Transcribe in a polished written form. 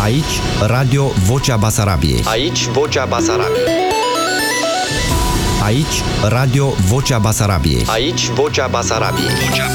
Aici, Radio Vocea Basarabiei. Aici, Vocea Basarabiei. Aici, Radio Vocea Basarabiei. Aici, Vocea Basarabiei.